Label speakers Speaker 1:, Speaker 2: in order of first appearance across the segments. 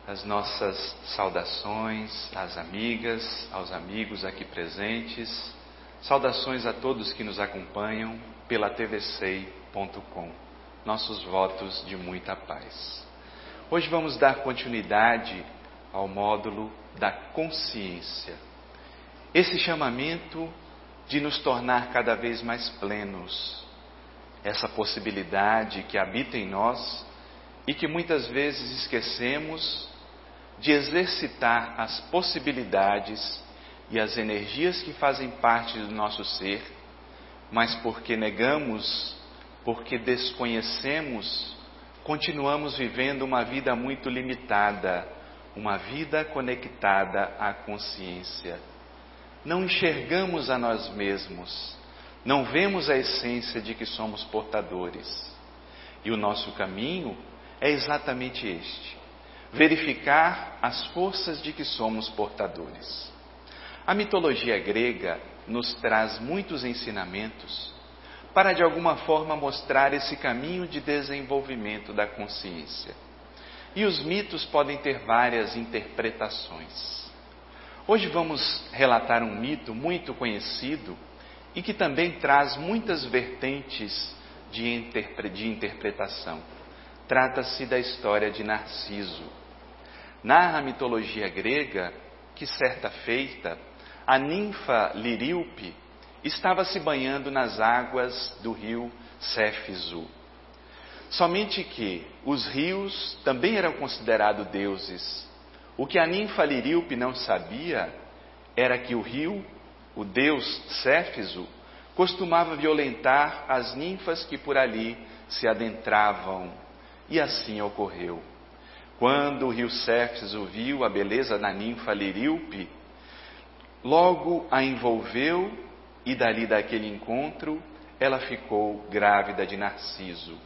Speaker 1: as nossas saudações às amigas, aos amigos aqui presentes, saudações a todos que nos acompanham pela tvsei.com, nossos votos de muita paz. Hoje vamos dar continuidade ao módulo da consciência, esse chamamento de nos tornar cada vez mais plenos, essa possibilidade que habita em nós e que muitas vezes esquecemos de exercitar as possibilidades e as energias que fazem parte do nosso ser, mas porque negamos, porque desconhecemos, continuamos vivendo uma vida muito limitada, uma vida conectada à consciência. Não enxergamos a nós mesmos, não vemos a essência de que somos portadores. E o nosso caminho é exatamente este: verificar as forças de que somos portadores. A mitologia grega nos traz muitos ensinamentos para de alguma forma mostrar esse caminho de desenvolvimento da consciência. E os mitos podem ter várias interpretações. Hoje vamos relatar um mito muito conhecido e que também traz muitas vertentes de interpretação. Trata-se da história de Narciso. Narra a mitologia grega que, certa feita, a ninfa Liríope estava se banhando nas águas do rio Céfiso. Somente que os rios também eram considerados deuses. O que a ninfa Liríope não sabia era que o rio, o deus Céfiso, costumava violentar as ninfas que por ali se adentravam. E assim ocorreu. Quando o rio Céfiso viu a beleza da ninfa Liríope, logo a envolveu e dali daquele encontro ela ficou grávida de Narciso.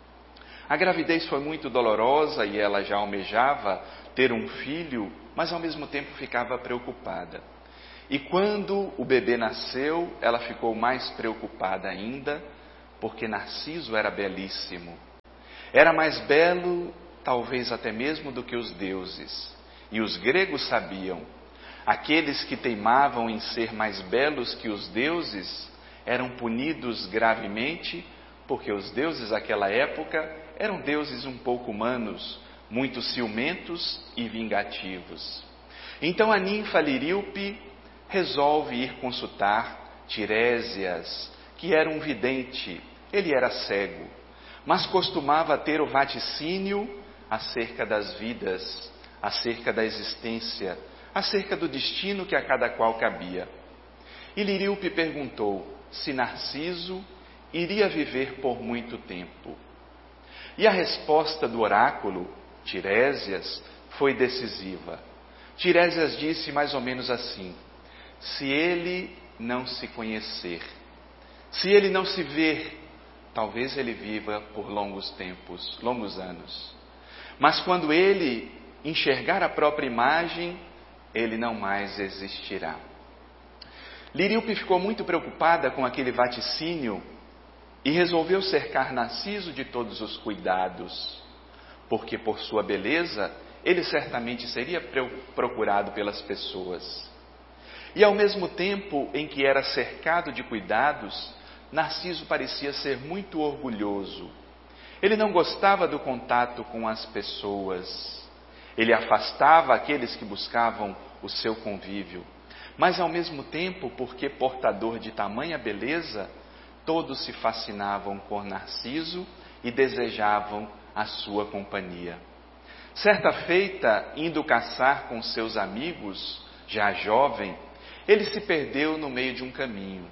Speaker 1: A gravidez foi muito dolorosa e ela já almejava ter um filho, mas ao mesmo tempo ficava preocupada. E quando o bebê nasceu, ela ficou mais preocupada ainda, porque Narciso era belíssimo. Era mais belo, talvez até mesmo do que os deuses. E os gregos sabiam, aqueles que teimavam em ser mais belos que os deuses eram punidos gravemente, porque os deuses daquela época eram deuses um pouco humanos, muito ciumentos e vingativos. Então a ninfa Liríope resolve ir consultar Tirésias, que era um vidente. Ele era cego, mas costumava ter o vaticínio acerca das vidas, acerca da existência, acerca do destino que a cada qual cabia. E Liríope perguntou se Narciso iria viver por muito tempo. E a resposta do oráculo, Tirésias, foi decisiva. Tirésias disse mais ou menos assim: se ele não se conhecer, se ele não se ver, talvez ele viva por longos tempos, longos anos. Mas quando ele enxergar a própria imagem, ele não mais existirá. Liríope ficou muito preocupada com aquele vaticínio e resolveu cercar Narciso de todos os cuidados, porque por sua beleza ele certamente seria procurado pelas pessoas. E ao mesmo tempo em que era cercado de cuidados, Narciso parecia ser muito orgulhoso. Ele não gostava do contato com as pessoas. Ele afastava aqueles que buscavam o seu convívio. Mas ao mesmo tempo, porque portador de tamanha beleza, todos se fascinavam por Narciso e desejavam a sua companhia. Certa feita, indo caçar com seus amigos, já jovem, ele se perdeu no meio de um caminho.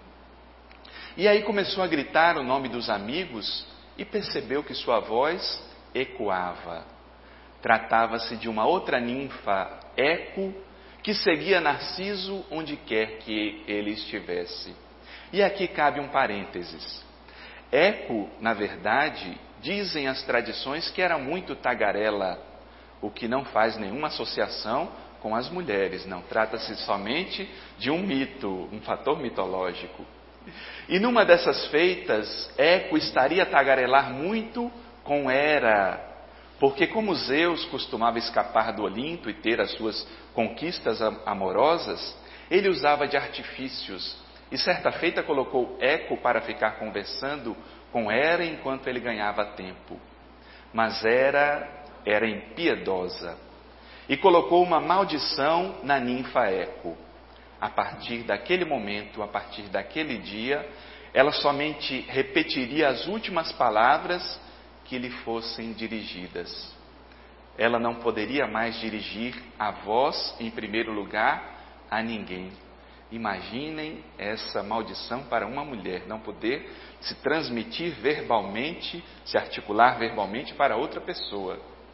Speaker 1: E aí começou a gritar o nome dos amigos e percebeu que sua voz ecoava. Tratava-se de uma outra ninfa, Eco, que seguia Narciso onde quer que ele estivesse. E aqui cabe um parênteses. Eco, na verdade, dizem as tradições que era muito tagarela, o que não faz nenhuma associação com as mulheres. Não, trata-se somente de um mito, um fator mitológico. E numa dessas feitas, Eco estaria a tagarelar muito com Hera, Porque como Zeus costumava escapar do Olimpo e ter as suas conquistas amorosas, ele usava de artifícios e certa feita colocou Eco para ficar conversando com Hera enquanto ele ganhava tempo. Mas Hera era impiedosa e colocou uma maldição na ninfa Eco. A partir daquele momento, a partir daquele dia, ela somente repetiria as últimas palavras que lhe fossem dirigidas. Ela não poderia mais dirigir a voz, em primeiro lugar, a ninguém. Imaginem essa maldição para uma mulher, não poder se transmitir verbalmente, se articular verbalmente para outra pessoa.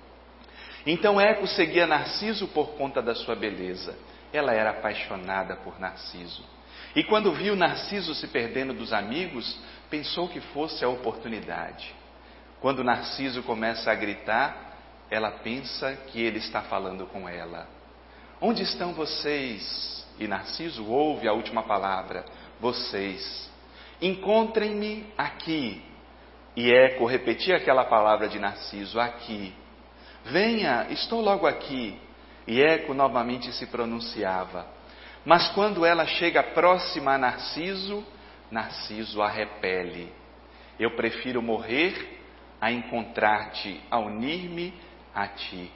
Speaker 1: Então Eco seguia Narciso por conta da sua beleza. Ela era apaixonada por Narciso. E quando viu Narciso se perdendo dos amigos, pensou que fosse a oportunidade. Quando Narciso começa a gritar, ela pensa que ele está falando com ela. Onde estão vocês? E Narciso ouve a última palavra, vocês. Encontrem-me aqui. E Eco repetia aquela palavra de Narciso, aqui. Venha, estou logo aqui. E Eco novamente se pronunciava. Mas quando ela chega próxima a Narciso, Narciso a repele. Eu prefiro morrer a encontrar-te, a unir-me a ti.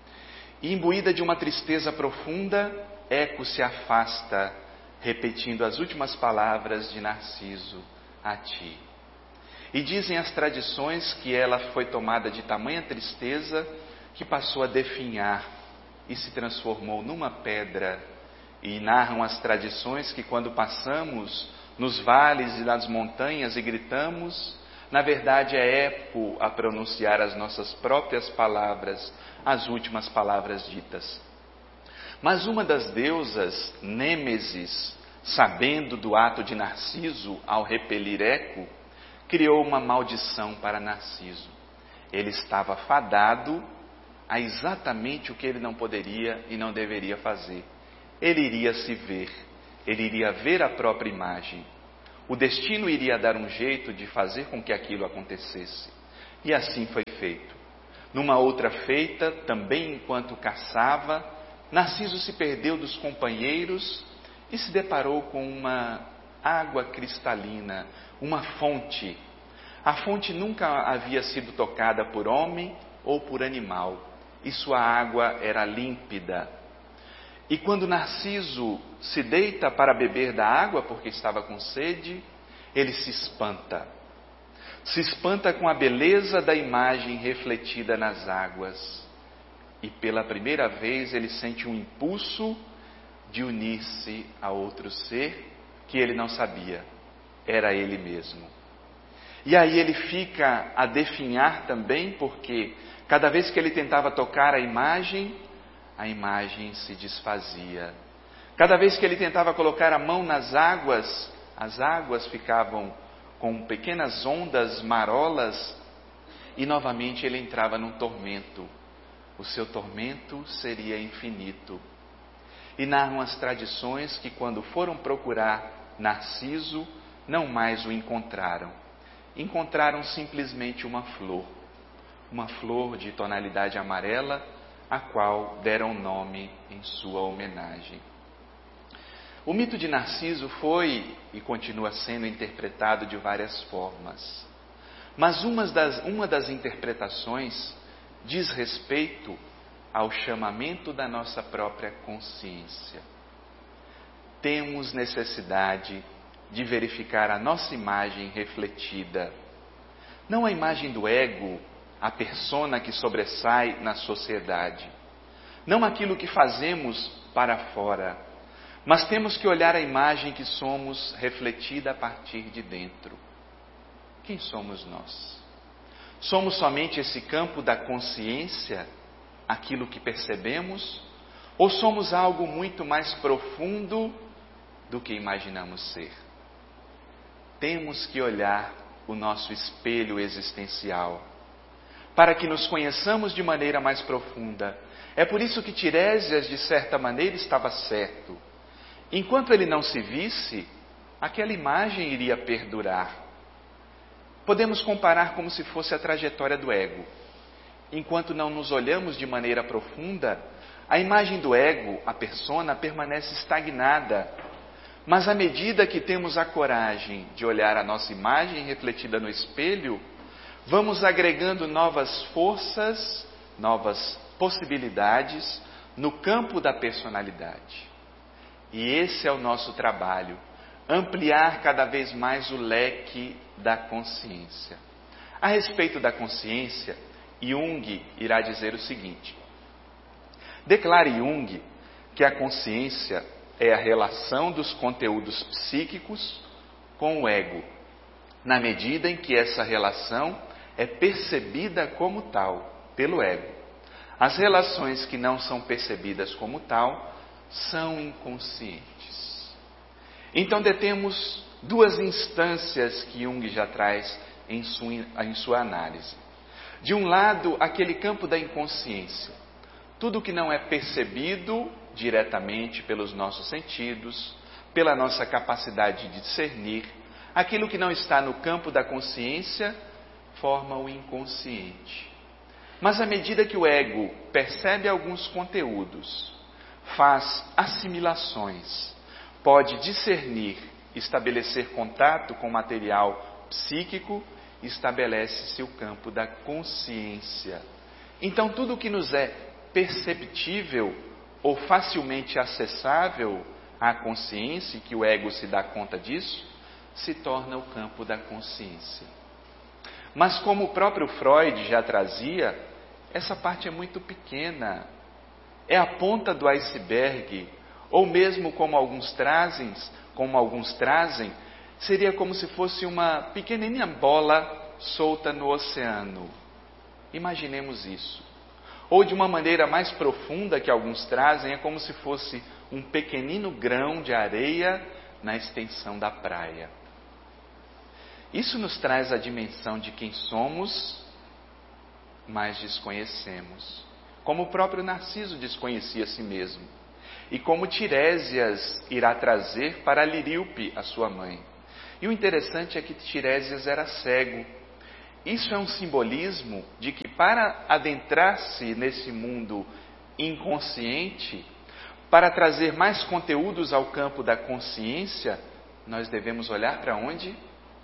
Speaker 1: E imbuída de uma tristeza profunda, Eco se afasta, repetindo as últimas palavras de Narciso, a ti. E dizem as tradições que ela foi tomada de tamanha tristeza que passou a definhar e se transformou numa pedra. E narram as tradições que quando passamos nos vales e nas montanhas e gritamos, na verdade é Eco a pronunciar as nossas próprias palavras, as últimas palavras ditas. Mas uma das deusas, Nêmesis, sabendo do ato de Narciso ao repelir Eco, criou uma maldição para Narciso. Ele estava fadado a exatamente o que ele não poderia e não deveria fazer. Ele iria se ver, ele iria ver a própria imagem. O destino iria dar um jeito de fazer com que aquilo acontecesse. E assim foi feito. Numa outra feita, também enquanto caçava, Narciso se perdeu dos companheiros e se deparou com uma água cristalina, uma fonte. A fonte nunca havia sido tocada por homem ou por animal, e sua água era límpida. E quando Narciso se deita para beber da água, porque estava com sede, ele se espanta. Se espanta com a beleza da imagem refletida nas águas. E pela primeira vez ele sente um impulso de unir-se a outro ser que ele não sabia. Era ele mesmo. E aí ele fica a definhar também, porque cada vez que ele tentava tocar a imagem se desfazia. Cada vez que ele tentava colocar a mão nas águas, as águas ficavam com pequenas ondas marolas e novamente ele entrava num tormento. O seu tormento seria infinito. E narram as tradições que quando foram procurar Narciso, não mais o encontraram. Encontraram simplesmente uma flor de tonalidade amarela, a qual deram nome em sua homenagem. O mito de Narciso foi e continua sendo interpretado de várias formas, mas uma das interpretações diz respeito ao chamamento da nossa própria consciência. Temos necessidade de verificar a nossa imagem refletida, não a imagem do ego, a persona que sobressai na sociedade, não aquilo que fazemos para fora, mas temos que olhar a imagem que somos refletida a partir de dentro. Quem somos nós? Somos somente esse campo da consciência, aquilo que percebemos, ou somos algo muito mais profundo do que imaginamos ser? Temos que olhar o nosso espelho existencial, para que nos conheçamos de maneira mais profunda. É por isso que Tiresias, de certa maneira, estava certo. Enquanto ele não se visse, aquela imagem iria perdurar. Podemos comparar como se fosse a trajetória do ego. enquanto não nos olhamos de maneira profunda, a imagem do ego, a persona, permanece estagnada. Mas à medida que temos a coragem de olhar a nossa imagem refletida no espelho, vamos agregando novas forças, novas possibilidades no campo da personalidade. E esse é o nosso trabalho, ampliar cada vez mais o leque da consciência. A respeito da consciência, Jung irá dizer o seguinte: declara Jung que a consciência é a relação dos conteúdos psíquicos com o ego, na medida em que essa relação é percebida como tal pelo ego. As relações que não são percebidas como tal são inconscientes. Então detemos duas instâncias que Jung já traz em sua análise. De um lado, aquele campo da inconsciência. Tudo que não é percebido diretamente pelos nossos sentidos, pela nossa capacidade de discernir, aquilo que não está no campo da consciência, forma o inconsciente. Mas à medida que o ego percebe alguns conteúdos, faz assimilações, pode discernir, estabelecer contato com o material psíquico, estabelece-se o campo da consciência. Então tudo que nos é perceptível ou facilmente acessável à consciência, e que o ego se dá conta disso, se torna o campo da consciência. Mas como o próprio Freud já trazia, essa parte é muito pequena, é a ponta do iceberg, ou mesmo como alguns trazem, seria como se fosse uma pequenininha bola solta no oceano. Imaginemos isso. Ou de uma maneira mais profunda que alguns trazem, é como se fosse um pequenino grão de areia na extensão da praia. Isso nos traz a dimensão de quem somos, mas desconhecemos. Como o próprio Narciso desconhecia a si mesmo. E como Tiresias irá trazer para Liríope, a sua mãe. E o interessante é que Tiresias era cego. Isso é um simbolismo de que para adentrar-se nesse mundo inconsciente, para trazer mais conteúdos ao campo da consciência, nós devemos olhar para onde?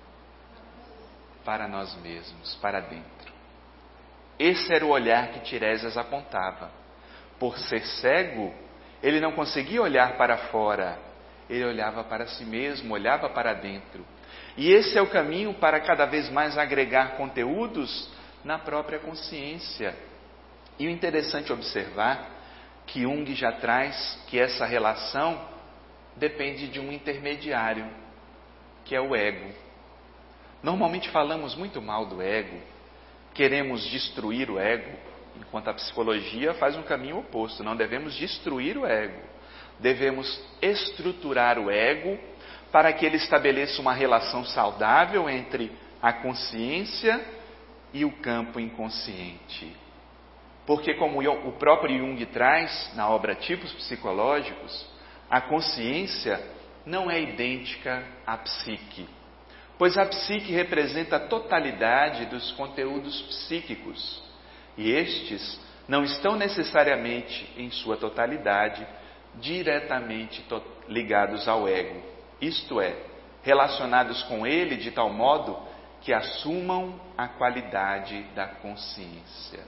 Speaker 1: Para nós mesmos, para dentro. Esse era o olhar que Tiresias apontava. Por ser cego, ele não conseguia olhar para fora, ele olhava para si mesmo, olhava para dentro. E esse é o caminho para cada vez mais agregar conteúdos na própria consciência. E o interessante observar que Jung já traz que essa relação depende de um intermediário, que é o ego. Normalmente falamos muito mal do ego, queremos destruir o ego, enquanto a psicologia faz um caminho oposto. Não devemos destruir o ego, devemos estruturar o ego para que ele estabeleça uma relação saudável entre a consciência e o campo inconsciente. Porque como o próprio Jung traz na obra Tipos Psicológicos, a consciência não é idêntica à psique, pois a psique representa a totalidade dos conteúdos psíquicos, e estes não estão necessariamente em sua totalidade diretamente ligados ao ego, isto é, relacionados com ele de tal modo que assumam a qualidade da consciência.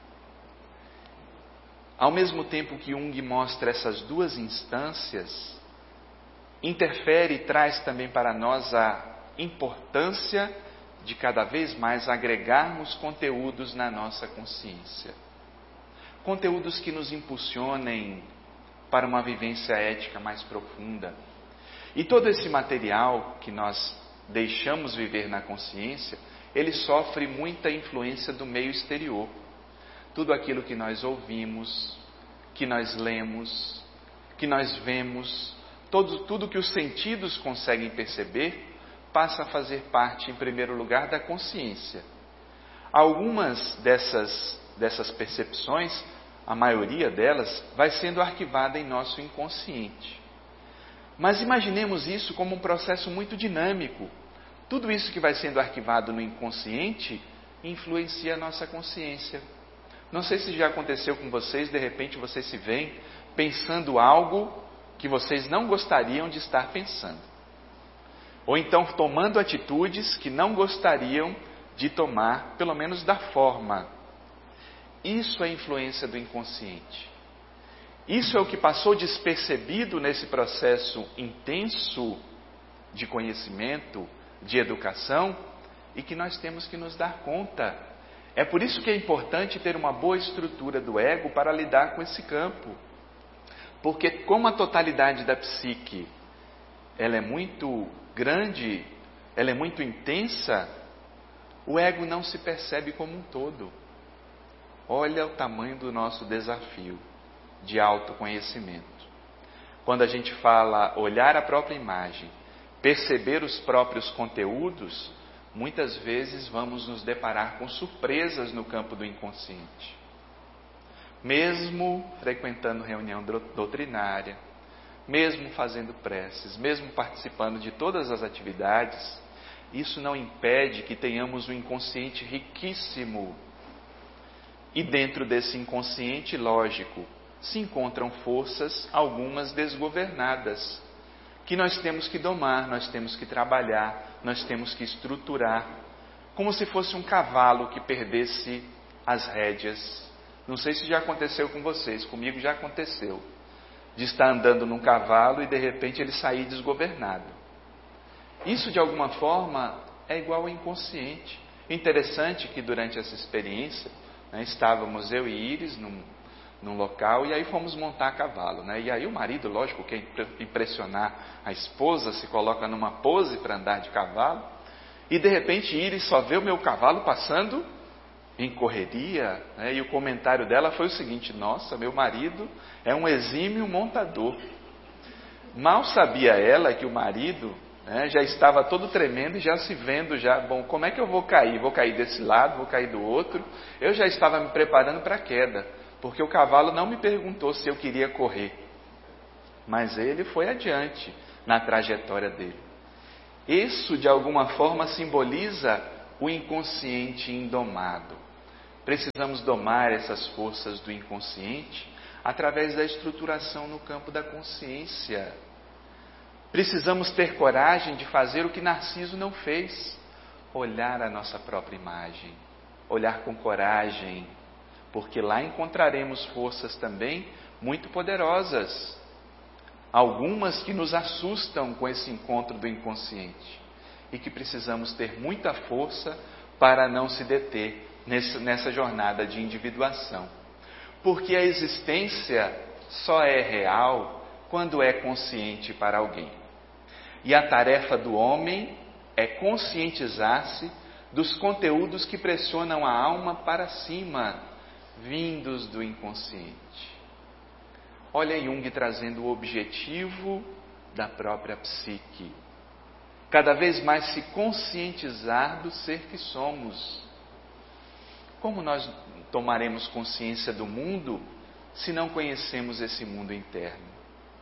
Speaker 1: Ao mesmo tempo que Jung mostra essas duas instâncias, interfere e traz também para nós a importância de cada vez mais agregarmos conteúdos na nossa consciência. Conteúdos que nos impulsionem para uma vivência ética mais profunda. E todo esse material que nós deixamos viver na consciência, ele sofre muita influência do meio exterior. Tudo aquilo que nós ouvimos, que nós lemos, que nós vemos, tudo que os sentidos conseguem perceber, passa a fazer parte, em primeiro lugar, da consciência. Algumas dessas percepções, a maioria delas, vai sendo arquivada em nosso inconsciente. Mas imaginemos isso como um processo muito dinâmico. Tudo isso que vai sendo arquivado no inconsciente influencia a nossa consciência. Não sei se já aconteceu com vocês, de repente vocês se veem pensando algo que vocês não gostariam de estar pensando. Ou então tomando atitudes que não gostariam de tomar, pelo menos da forma. Isso é influência do inconsciente. Isso é o que passou despercebido nesse processo intenso de conhecimento, de educação, e que nós temos que nos dar conta. É por isso que é importante ter uma boa estrutura do ego para lidar com esse campo. Porque como a totalidade da psique, ela é muito grande, ela é muito intensa, o ego não se percebe como um todo. Olha o tamanho do nosso desafio de autoconhecimento. Quando a gente fala olhar a própria imagem, perceber os próprios conteúdos, muitas vezes vamos nos deparar com surpresas no campo do inconsciente. Mesmo frequentando reunião doutrinária, mesmo fazendo preces, mesmo participando de todas as atividades, isso não impede que tenhamos um inconsciente riquíssimo. E dentro desse inconsciente, lógico, se encontram forças, algumas desgovernadas, que nós temos que domar, nós temos que trabalhar, nós temos que estruturar, como se fosse um cavalo que perdesse as rédeas. Não sei se já aconteceu com vocês, comigo já aconteceu, de estar andando num cavalo e de repente ele sair desgovernado. Isso de alguma forma é igual ao inconsciente. Interessante que durante essa experiência, estávamos eu e Iris num local e aí fomos montar a cavalo, E aí o marido, lógico, quer impressionar a esposa, se coloca numa pose para andar de cavalo e de repente Iris só vê o meu cavalo passando em correria, e o comentário dela foi o seguinte: nossa, meu marido é um exímio montador. Mal sabia ela que o marido já estava todo tremendo e já se vendo, bom, como é que eu vou cair? Vou cair desse lado, vou cair do outro. Eu já estava me preparando para a queda, porque o cavalo não me perguntou se eu queria correr, mas ele foi adiante na trajetória dele. Isso de alguma forma simboliza o inconsciente indomado. Precisamos domar essas forças do inconsciente através da estruturação no campo da consciência. Precisamos ter coragem de fazer o que Narciso não fez: olhar a nossa própria imagem, olhar com coragem, porque lá encontraremos forças também muito poderosas, algumas que nos assustam com esse encontro do inconsciente e que precisamos ter muita força para não se deter nessa jornada de individuação. Porque a existência só é real quando é consciente para alguém. E a tarefa do homem é conscientizar-se dos conteúdos que pressionam a alma para cima, vindos do inconsciente. Olha Jung trazendo o objetivo da própria psique. Cada vez mais se conscientizar do ser que somos. Como nós tomaremos consciência do mundo se não conhecemos esse mundo interno?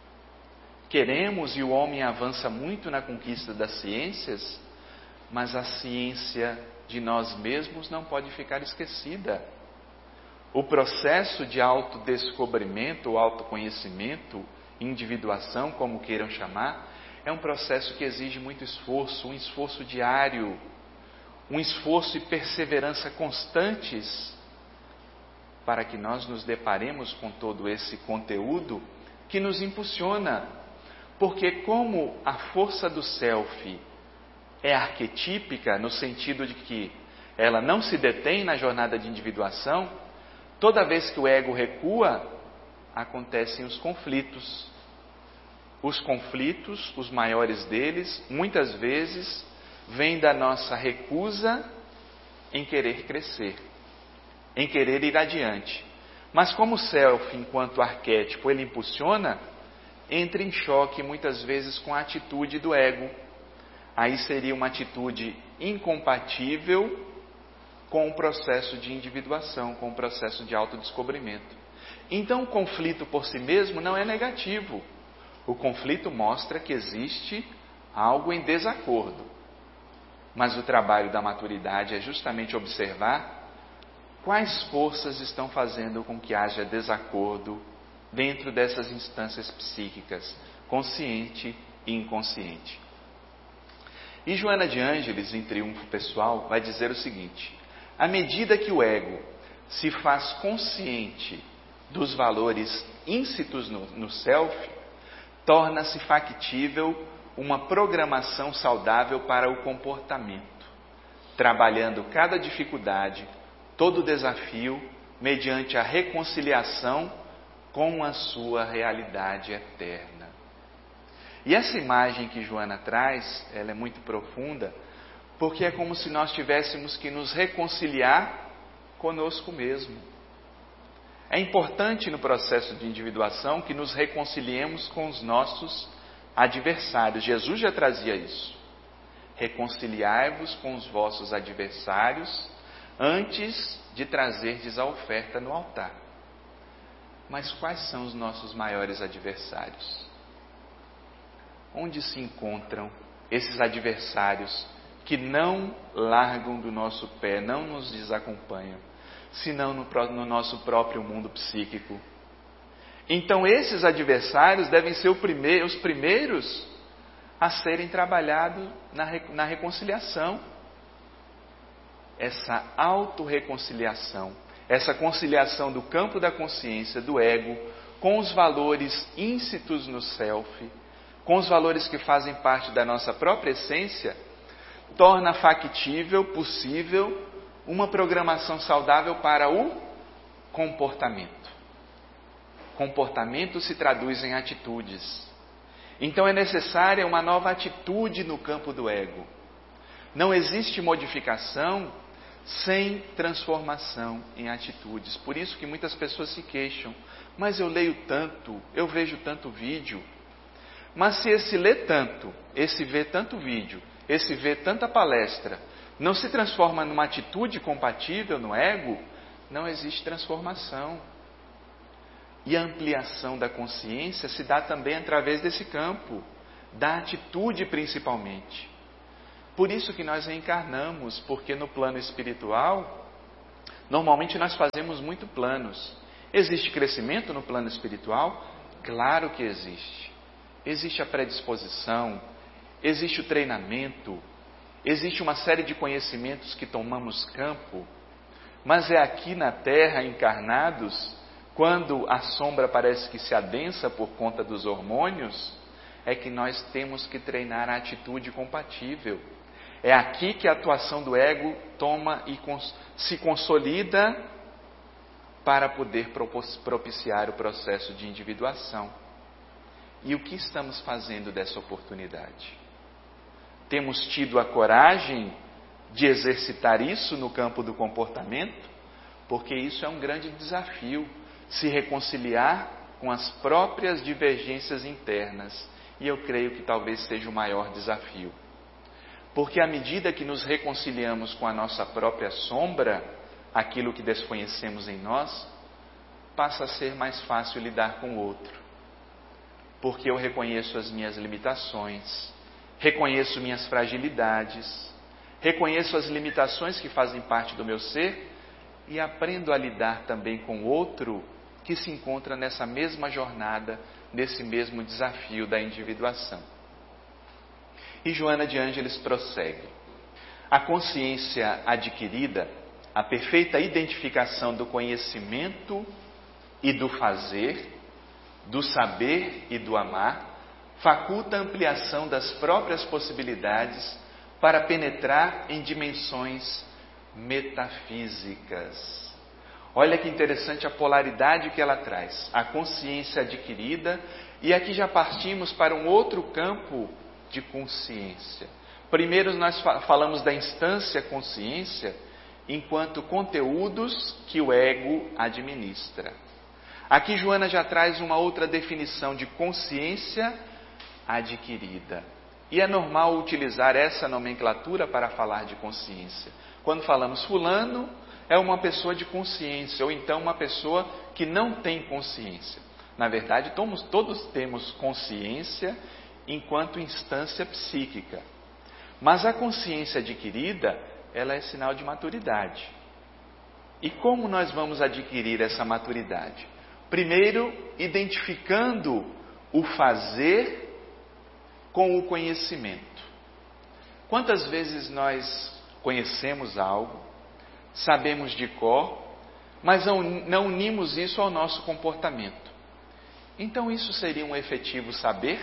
Speaker 1: Queremos, e o homem avança muito na conquista das ciências, mas a ciência de nós mesmos não pode ficar esquecida. O processo de autodescobrimento, ou autoconhecimento, individuação, como queiram chamar, é um processo que exige muito esforço, um esforço diário, um esforço e perseverança constantes, para que nós nos deparemos com todo esse conteúdo que nos impulsiona. Porque como a força do self é arquetípica, no sentido de que ela não se detém na jornada de individuação, toda vez que o ego recua, acontecem os conflitos. Os conflitos, os maiores deles, muitas vezes, vêm da nossa recusa em querer crescer, em querer ir adiante. Mas como o self, enquanto arquétipo, ele impulsiona, entra em choque muitas vezes com a atitude do ego. Aí seria uma atitude incompatível com o processo de individuação, com o processo de autodescobrimento. Então o conflito por si mesmo não é negativo. O conflito mostra que existe algo em desacordo. Mas o trabalho da maturidade é justamente observar Quais forças estão fazendo com que haja desacordo dentro dessas instâncias psíquicas, consciente e inconsciente? E Joana de Ângeles, em Triunfo Pessoal, vai dizer o seguinte: à medida que o ego se faz consciente dos valores íncitos no self, torna-se factível uma programação saudável para o comportamento, trabalhando cada dificuldade, todo desafio, mediante a reconciliação com a sua realidade eterna. E essa imagem que Joana traz, ela é muito profunda, porque é como se nós tivéssemos que nos reconciliar conosco mesmo. É importante no processo de individuação que nos reconciliemos com os nossos adversários. Jesus já trazia isso. Reconciliai-vos com os vossos adversários antes de trazerdes a oferta no altar. Mas quais são os nossos maiores adversários? Onde se encontram esses adversários que não largam do nosso pé, não nos desacompanham, senão no nosso próprio mundo psíquico? Então esses adversários devem ser os primeiros a serem trabalhados na reconciliação. Essa autorreconciliação, essa conciliação do campo da consciência, do ego, com os valores íncitos no self, com os valores que fazem parte da nossa própria essência, torna factível, possível, uma programação saudável para o comportamento. Comportamento se traduz em atitudes. Então é necessária uma nova atitude no campo do ego. Não existe modificação sem transformação em atitudes. Por isso que muitas pessoas se queixam: mas eu leio tanto, eu vejo tanto vídeo. Mas se esse lê tanto, esse vê tanto vídeo, esse vê tanta palestra, não se transforma numa atitude compatível no ego, não existe transformação. E a ampliação da consciência se dá também através desse campo, da atitude principalmente. Por isso que nós reencarnamos, porque no plano espiritual, normalmente nós fazemos muito planos. Existe crescimento no plano espiritual? Claro que existe. Existe a predisposição, existe o treinamento, existe uma série de conhecimentos que tomamos campo, mas é aqui na Terra, encarnados, quando a sombra parece que se adensa por conta dos hormônios, é que nós temos que treinar a atitude compatível. É aqui que a atuação do ego toma e se consolida para poder propiciar o processo de individuação. E o que estamos fazendo dessa oportunidade? Temos tido a coragem de exercitar isso no campo do comportamento? Porque isso é um grande desafio, se reconciliar com as próprias divergências internas. E eu creio que talvez seja o maior desafio. Porque à medida que nos reconciliamos com a nossa própria sombra, aquilo que desconhecemos em nós, passa a ser mais fácil lidar com o outro. Porque eu reconheço as minhas limitações, reconheço minhas fragilidades, reconheço as limitações que fazem parte do meu ser e aprendo a lidar também com o outro que se encontra nessa mesma jornada, nesse mesmo desafio da individuação. E Joana de Ângeles prossegue: a consciência adquirida, a perfeita identificação do conhecimento e do fazer, do saber e do amar, faculta a ampliação das próprias possibilidades para penetrar em dimensões metafísicas. Olha que interessante a polaridade que ela traz. A consciência adquirida, e aqui já partimos para um outro campo de consciência. Primeiro nós falamos da instância consciência enquanto conteúdos que o ego administra. Aqui Joana já traz uma outra definição de consciência adquirida. E é normal utilizar essa nomenclatura para falar de consciência. Quando falamos fulano é uma pessoa de consciência, ou então uma pessoa que não tem consciência. Na verdade, todos temos consciência enquanto instância psíquica. Mas a consciência adquirida, ela é sinal de maturidade. E como nós vamos adquirir essa maturidade? Primeiro, identificando o fazer com o conhecimento. Quantas vezes nós conhecemos algo, sabemos de cor, mas não unimos isso ao nosso comportamento? Então isso seria um efetivo saber?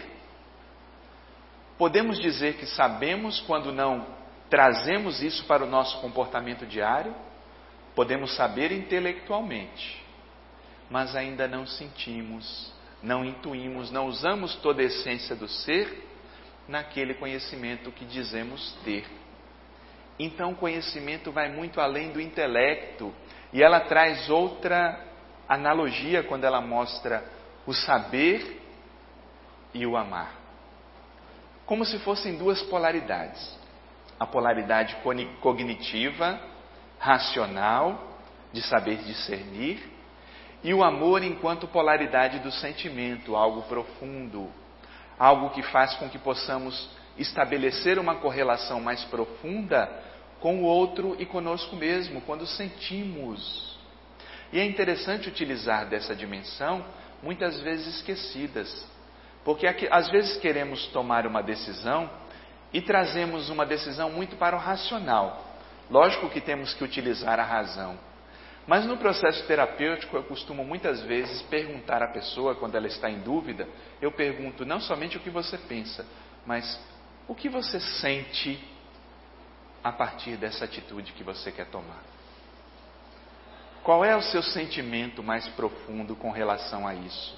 Speaker 1: Podemos dizer que sabemos quando não trazemos isso para o nosso comportamento diário? Podemos saber intelectualmente, mas ainda não sentimos, não intuímos, não usamos toda a essência do ser naquele conhecimento que dizemos ter. Então o conhecimento vai muito além do intelecto, e ela traz outra analogia quando ela mostra o saber e o amar. Como se fossem duas polaridades. A polaridade cognitiva, racional, de saber discernir, e o amor enquanto polaridade do sentimento, algo profundo, algo que faz com que possamos estabelecer uma correlação mais profunda com o outro e conosco mesmo, quando sentimos. E é interessante utilizar dessa dimensão, muitas vezes esquecidas, porque às vezes queremos tomar uma decisão e trazemos uma decisão muito para o racional. Lógico que temos que utilizar a razão, mas no processo terapêutico eu costumo muitas vezes perguntar à pessoa, quando ela está em dúvida, eu pergunto não somente o que você pensa, mas o que você sente a partir dessa atitude que você quer tomar. Qual é o seu sentimento mais profundo com relação a isso?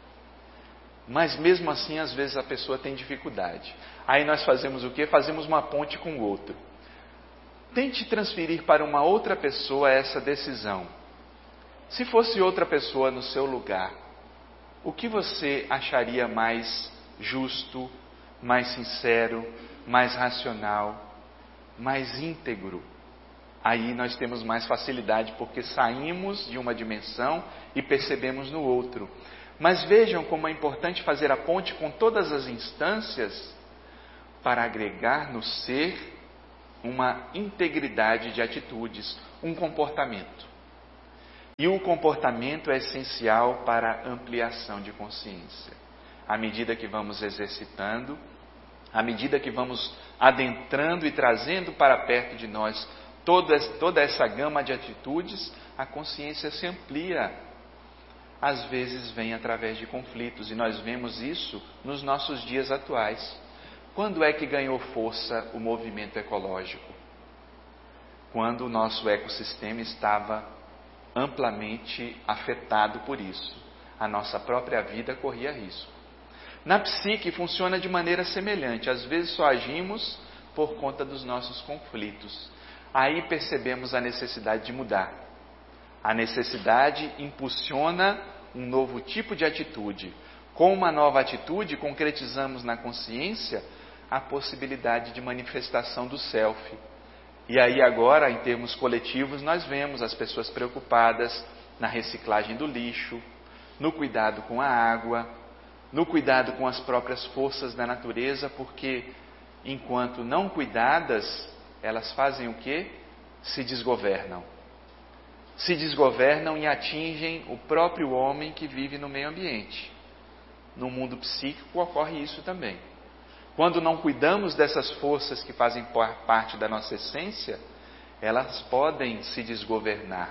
Speaker 1: Mas mesmo assim, às vezes a pessoa tem dificuldade. Aí nós fazemos o quê? Fazemos uma ponte com o outro. Tente transferir para uma outra pessoa essa decisão. Se fosse outra pessoa no seu lugar, o que você acharia mais justo, mais sincero, mais racional, mais íntegro? Aí nós temos mais facilidade, porque saímos de uma dimensão e percebemos no outro. Mas vejam como é importante fazer a ponte com todas as instâncias para agregar no ser uma integridade de atitudes, um comportamento. E o comportamento é essencial para a ampliação de consciência. À medida que vamos exercitando, à medida que vamos adentrando e trazendo para perto de nós toda essa gama de atitudes, a consciência se amplia. Às vezes vem através de conflitos, e nós vemos isso nos nossos dias atuais. Quando é que ganhou força o movimento ecológico? Quando o nosso ecossistema estava amplamente afetado por isso. A nossa própria vida corria risco. Na psique funciona de maneira semelhante. Às vezes só agimos por conta dos nossos conflitos. Aí percebemos a necessidade de mudar. A necessidade impulsiona um novo tipo de atitude. Com uma nova atitude, concretizamos na consciência a possibilidade de manifestação do self. E aí agora, em termos coletivos, nós vemos as pessoas preocupadas na reciclagem do lixo, no cuidado com a água, no cuidado com as próprias forças da natureza, porque enquanto não cuidadas, elas fazem o quê? Se desgovernam. Se desgovernam e atingem o próprio homem que vive no meio ambiente. No mundo psíquico ocorre isso também. Quando não cuidamos dessas forças que fazem parte da nossa essência, elas podem se desgovernar.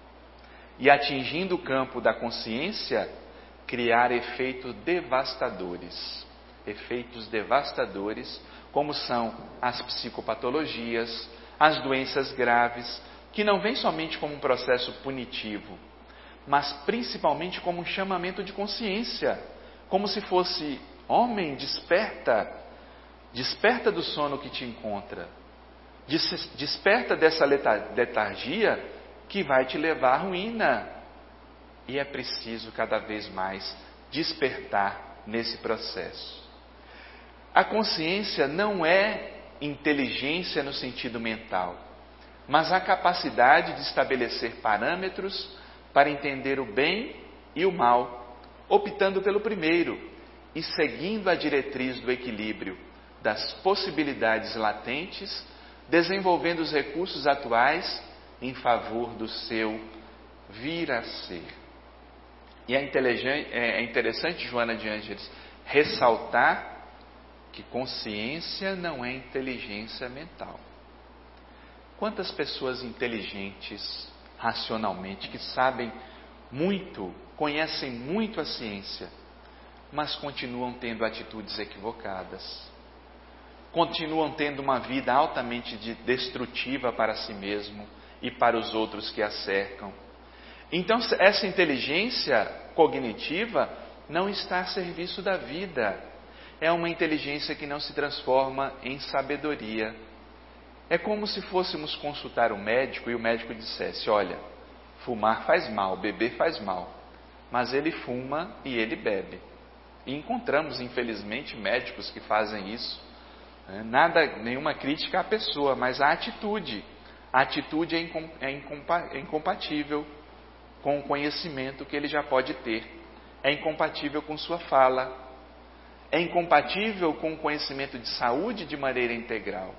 Speaker 1: E atingindo o campo da consciência, criar efeitos devastadores. Efeitos devastadores, como são as psicopatologias, as doenças graves, que não vêm somente como um processo punitivo, mas principalmente como um chamamento de consciência, como se fosse: homem, desperta, desperta do sono que te encontra, desperta dessa letargia que vai te levar à ruína. E é preciso cada vez mais despertar nesse processo. A consciência não é inteligência no sentido mental, mas a capacidade de estabelecer parâmetros para entender o bem e o mal, optando pelo primeiro e seguindo a diretriz do equilíbrio, das possibilidades latentes, desenvolvendo os recursos atuais em favor do seu vir a ser. E é interessante, Joana de Ângeles, ressaltar que consciência não é inteligência mental. Quantas pessoas inteligentes, racionalmente, que sabem muito, conhecem muito a ciência, mas continuam tendo atitudes equivocadas, continuam tendo uma vida altamente destrutiva para si mesmo e para os outros que a cercam. Então, essa inteligência cognitiva não está a serviço da vida. É uma inteligência que não se transforma em sabedoria. É como se fôssemos consultar o médico e o médico dissesse: olha, fumar faz mal, beber faz mal, mas ele fuma e ele bebe. E encontramos, infelizmente, médicos que fazem isso. Nenhuma crítica à pessoa, mas à atitude. A atitude é incompatível com o conhecimento que ele já pode ter. É incompatível com sua fala. É incompatível com o conhecimento de saúde de maneira integral.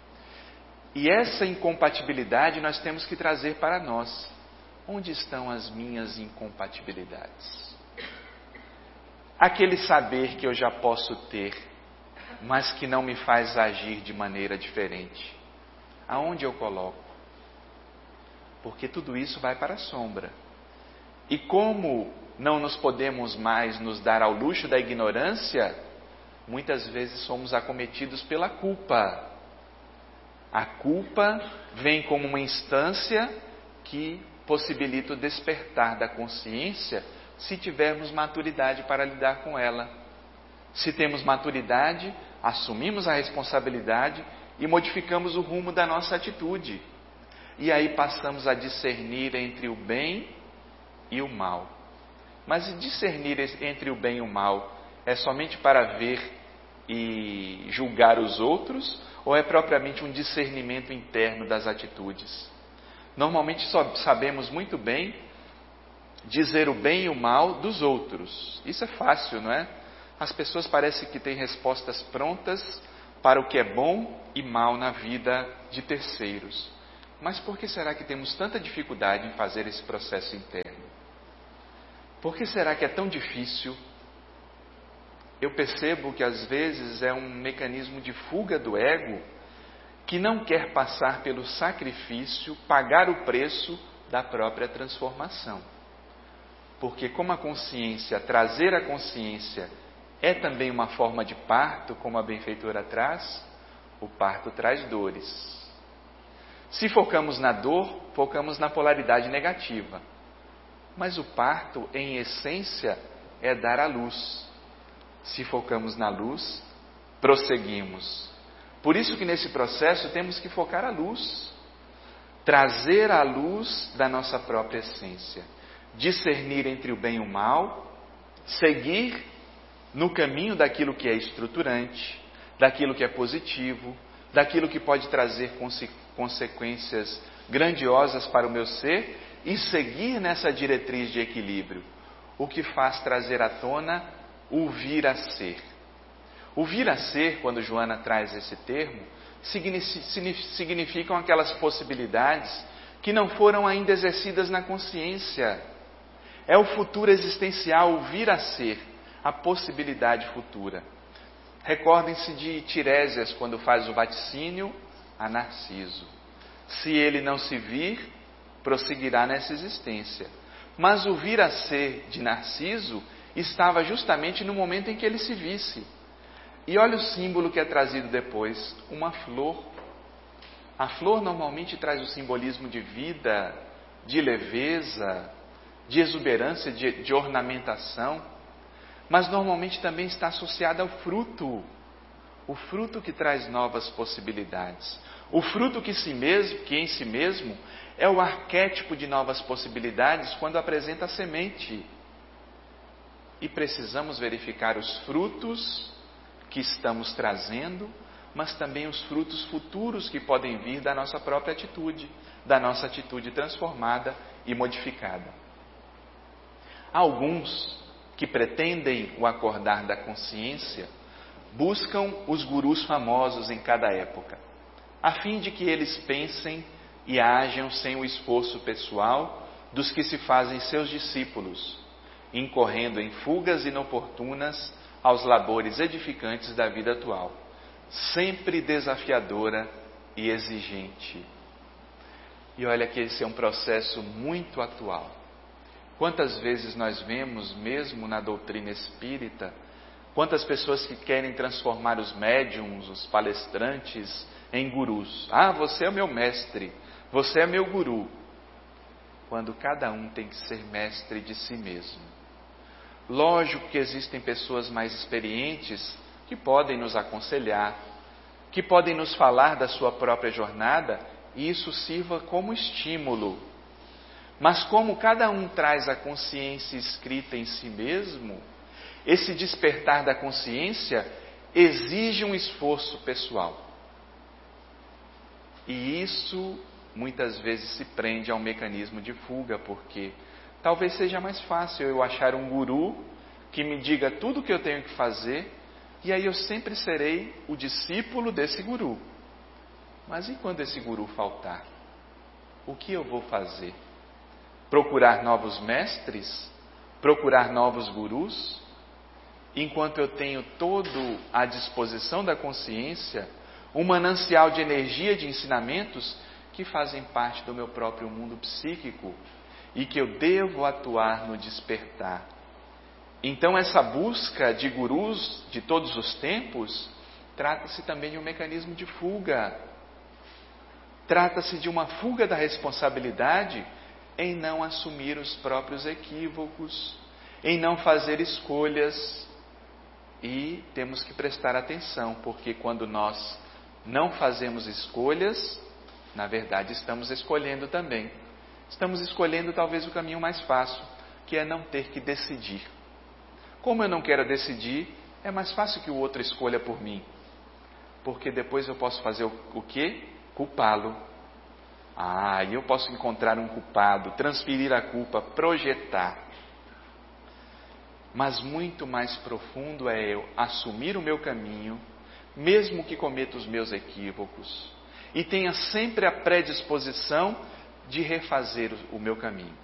Speaker 1: E essa incompatibilidade nós temos que trazer para nós. Onde estão as minhas incompatibilidades? Aquele saber que eu já posso ter, mas que não me faz agir de maneira diferente. Aonde eu coloco? Porque tudo isso vai para a sombra. E como não nos podemos mais nos dar ao luxo da ignorância, muitas vezes somos acometidos pela culpa. A culpa vem como uma instância que possibilita o despertar da consciência, se tivermos maturidade para lidar com ela. Se temos maturidade, assumimos a responsabilidade e modificamos o rumo da nossa atitude. E aí passamos a discernir entre o bem e o mal. Mas discernir entre o bem e o mal é somente para ver e julgar os outros, ou é propriamente um discernimento interno das atitudes? Normalmente só sabemos muito bem dizer o bem e o mal dos outros. Isso é fácil, não é? As pessoas parecem que têm respostas prontas para o que é bom e mal na vida de terceiros. Mas por que será que temos tanta dificuldade em fazer esse processo interno? Por que será que é tão difícil? Eu percebo que às vezes é um mecanismo de fuga do ego que não quer passar pelo sacrifício, pagar o preço da própria transformação. Porque como a consciência, trazer a consciência é também uma forma de parto, como a benfeitora traz, o parto traz dores. Se focamos na dor, focamos na polaridade negativa. Mas o parto, em essência, é dar a luz. Se focamos na luz, prosseguimos. Por isso que nesse processo temos que focar a luz. Trazer a luz da nossa própria essência. Discernir entre o bem e o mal. Seguir no caminho daquilo que é estruturante, daquilo que é positivo, daquilo que pode trazer consequências grandiosas para o meu ser e seguir nessa diretriz de equilíbrio, o que faz trazer à tona o vir a ser. O vir a ser, quando Joana traz esse termo, significam aquelas possibilidades que não foram ainda exercidas na consciência. É o futuro existencial, o vir a ser, a possibilidade futura. Recordem-se de Tiresias, quando faz o vaticínio a Narciso. Se ele não se vir, prosseguirá nessa existência. Mas o vir a ser de Narciso estava justamente no momento em que ele se visse. E olha o símbolo que é trazido depois, uma flor. A flor normalmente traz o simbolismo de vida, de leveza, de exuberância, de ornamentação, mas normalmente também está associada ao fruto. O fruto que traz novas possibilidades. O fruto que em si mesmo é o arquétipo de novas possibilidades quando apresenta a semente. E precisamos verificar os frutos que estamos trazendo, mas também os frutos futuros que podem vir da nossa própria atitude, da nossa atitude transformada e modificada. Há alguns que pretendem o acordar da consciência, buscam os gurus famosos em cada época, a fim de que eles pensem e hajam sem o esforço pessoal dos que se fazem seus discípulos, incorrendo em fugas inoportunas aos labores edificantes da vida atual, sempre desafiadora e exigente. E olha que esse é um processo muito atual. Quantas vezes nós vemos, mesmo na doutrina espírita, quantas pessoas que querem transformar os médiums, os palestrantes, em gurus. Ah, você é meu mestre, você é meu guru. Quando cada um tem que ser mestre de si mesmo. Lógico que existem pessoas mais experientes que podem nos aconselhar, que podem nos falar da sua própria jornada, e isso sirva como estímulo. Mas como cada um traz a consciência escrita em si mesmo, esse despertar da consciência exige um esforço pessoal. E isso muitas vezes se prende ao mecanismo de fuga, porque talvez seja mais fácil eu achar um guru que me diga tudo o que eu tenho que fazer, e aí eu sempre serei o discípulo desse guru. Mas e quando esse guru faltar? O que eu vou fazer? Procurar novos mestres? Procurar novos gurus? Enquanto eu tenho todo à disposição da consciência, um manancial de energia, de ensinamentos que fazem parte do meu próprio mundo psíquico e que eu devo atuar no despertar. Então essa busca de gurus de todos os tempos trata-se também de um mecanismo de fuga. Trata-se de uma fuga da responsabilidade em não assumir os próprios equívocos, em não fazer escolhas. E temos que prestar atenção, porque quando nós não fazemos escolhas, na verdade estamos escolhendo também. Estamos escolhendo talvez o caminho mais fácil, que é não ter que decidir. Como eu não quero decidir, é mais fácil que o outro escolha por mim. Porque depois eu posso fazer o quê? Culpá-lo. E eu posso encontrar um culpado, transferir a culpa, projetar. Mas muito mais profundo é eu assumir o meu caminho, mesmo que cometa os meus equívocos, e tenha sempre a predisposição de refazer o meu caminho.